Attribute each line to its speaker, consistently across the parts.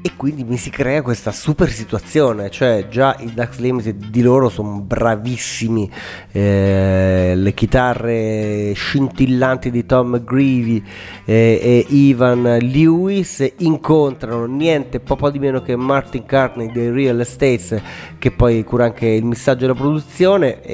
Speaker 1: E quindi mi si crea questa super situazione, cioè già i Ducks Limited di loro sono bravissimi, le chitarre scintillanti di Tom McGreevy e Ivan Lewis incontrano niente po' di meno che Martin Cartney dei Real Estates, che poi cura anche il missaggio e la produzione,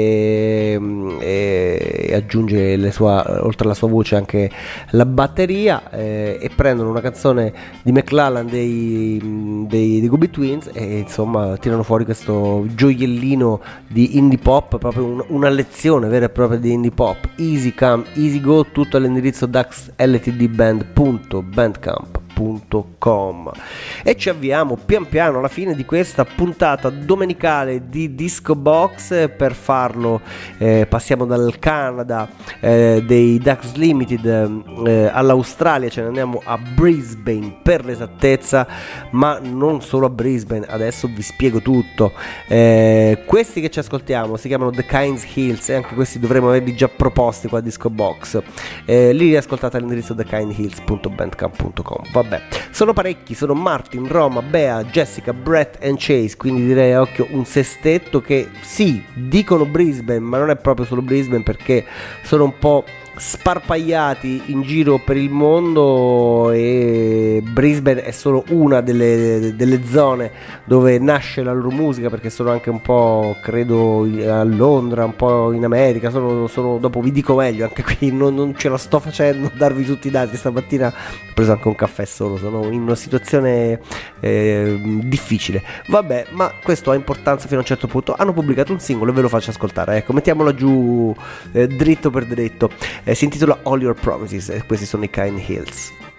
Speaker 1: e aggiunge oltre alla sua voce anche la batteria, e prendono una canzone di McLachlan dei Go-Betweens e insomma tirano fuori questo gioiellino di indie pop, proprio una lezione vera e propria di indie pop. Easy come, easy go, tutto all'indirizzo ducksltdband.bandcamp.com. E ci avviamo pian piano alla fine di questa puntata domenicale di Disco Box. Per farlo passiamo dal Canada dei Ducks Limited all'Australia, ce ne andiamo a Brisbane per l'esattezza, ma non solo a Brisbane, adesso vi spiego tutto. Questi che ci ascoltiamo si chiamano The Kinds Hills e anche questi dovremmo averli già proposti qua a Disco Box. Li riascoltate all'indirizzo thekindhills.bandcamp.com. Vabbè, sono parecchi, sono Martin, Roma, Bea, Jessica, Brett and Chase, quindi direi a occhio un sestetto che sì, dicono Brisbane, ma non è proprio solo Brisbane, perché sono un po' sparpagliati in giro per il mondo e Brisbane è solo una delle zone dove nasce la loro musica, perché sono anche un po', credo, a Londra, un po' in America, sono dopo vi dico meglio, anche qui non ce la sto facendo a darvi tutti i dati, stamattina ho preso anche un caffè solo, sono in una situazione difficile, vabbè, ma questo ha importanza fino a un certo punto. Hanno pubblicato un singolo e ve lo faccio ascoltare, ecco, mettiamola giù dritto per dritto. Si intitola All Your Promises e questi sono i Kind Hills.